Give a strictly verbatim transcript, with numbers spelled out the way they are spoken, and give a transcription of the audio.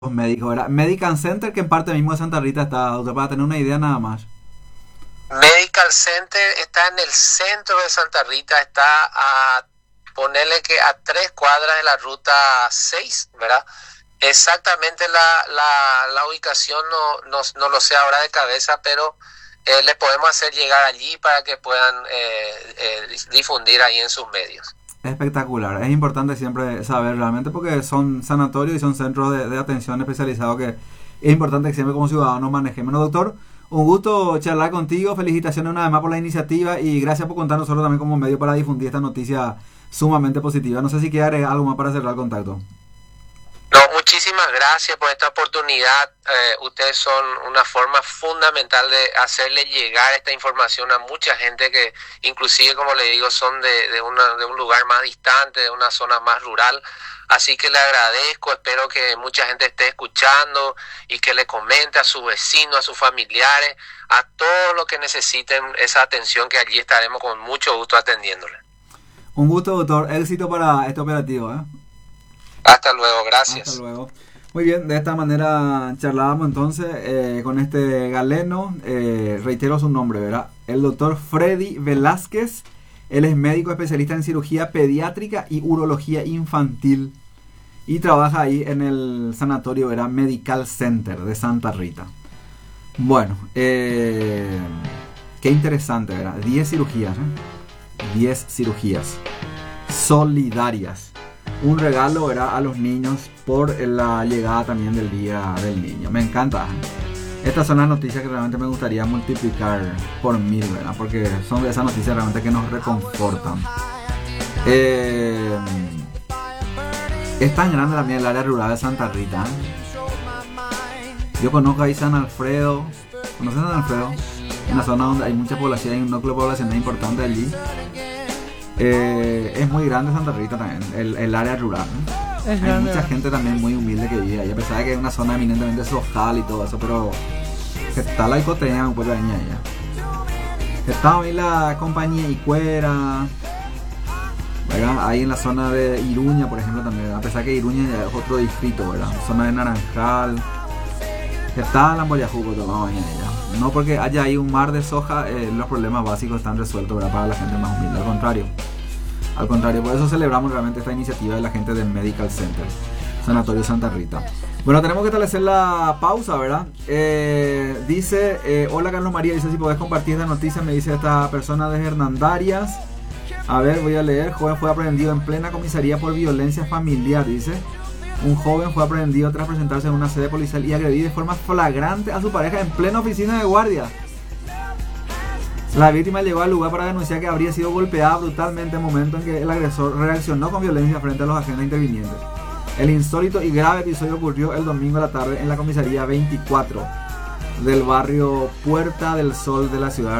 Los médicos, ¿verdad? Medical Center, que en parte mismo de Santa Rita está, doctor, para tener una idea nada más. Medical Center está en el centro de Santa Rita, está a ponerle que a tres cuadras de la ruta seis, ¿verdad? Exactamente la, la, la ubicación no, no, no lo sé ahora de cabeza, pero eh, les podemos hacer llegar allí para que puedan eh, eh, difundir ahí en sus medios. Espectacular, es importante siempre saber realmente porque son sanatorios y son centros de, de atención especializados que es importante que siempre como ciudadanos manejemos. Bueno, doctor, un gusto charlar contigo, felicitaciones una vez más por la iniciativa y gracias por contar nosotros también como medio para difundir esta noticia sumamente positiva. No sé si quiere agregar algo más para cerrar el contacto. No, muchísimas gracias por esta oportunidad. Eh, ustedes son una forma fundamental de hacerle llegar esta información a mucha gente que inclusive, como le digo, son de, de, una, de un lugar más distante, de una zona más rural. Así que le agradezco, espero que mucha gente esté escuchando y que le comente a sus vecinos, a sus familiares, a todos los que necesiten esa atención, que allí estaremos con mucho gusto atendiéndole. Un gusto, doctor. Éxito para este operativo, ¿eh? Hasta luego, gracias. Hasta luego. Muy bien, de esta manera charlábamos entonces eh, con este galeno, eh, reitero su nombre, ¿verdad? El doctor Freddy Velázquez, él es médico especialista en cirugía pediátrica y urología infantil y trabaja ahí en el sanatorio, ¿verdad? Medical Center de Santa Rita. Bueno, eh, qué interesante, ¿verdad? diez cirugías, ¿eh? diez cirugías solidarias. Un regalo, ¿verdad?, a los niños por la llegada también del Día del Niño. Me encanta. Estas son las noticias que realmente me gustaría multiplicar por mil, ¿verdad? Porque son esas noticias realmente que nos reconfortan. Eh, es tan grande también el área rural de Santa Rita. Yo conozco ahí San Alfredo. ¿Conocen San Alfredo? En la zona donde hay mucha población, hay un núcleo poblacional importante allí. Eh, es muy grande Santa Rita también, el, el área rural, ¿no? Hay grande. Mucha gente también muy humilde que vive ahí, a pesar de que es una zona eminentemente sojal y todo eso, pero está la icoteña un poco de allá. Está ahí la compañía Icuera, ¿verdad? Ahí en la zona de Iruña, por ejemplo, también, a pesar que Iruña ya es otro distrito, ¿verdad? Zona de Naranjal. Está la Moriajuco, tomamos en ella. No porque haya ahí un mar de soja, eh, los problemas básicos están resueltos, ¿verdad?, para la gente más humilde. Al contrario, al contrario, por eso celebramos realmente esta iniciativa de la gente del Medical Center, Sanatorio Santa Rita. Bueno, tenemos que establecer la pausa, ¿verdad? Eh, dice, eh, hola Carlos María, dice si podés compartir esta noticia, me dice esta persona de Hernandarias. A ver, voy a leer. Joven fue aprehendido en plena comisaría por violencia familiar, dice. Un joven fue aprehendido tras presentarse en una sede policial y agredir de forma flagrante a su pareja en plena oficina de guardia. La víctima llegó al lugar para denunciar que habría sido golpeada brutalmente en el momento en que el agresor reaccionó con violencia frente a los agentes intervinientes. El insólito y grave episodio ocurrió el domingo a la tarde en la comisaría veinticuatro del barrio Puerta del Sol de la ciudad